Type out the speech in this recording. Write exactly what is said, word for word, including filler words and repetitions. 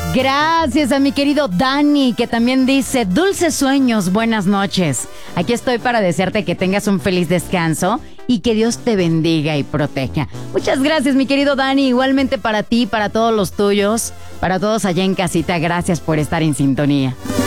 Gracias a mi querido Dani, que también dice, dulces sueños, buenas noches. Aquí estoy para desearte que tengas un feliz descanso y que Dios te bendiga y proteja. Muchas gracias, mi querido Dani, igualmente para ti, para todos los tuyos, para todos allá en casita, gracias por estar en sintonía.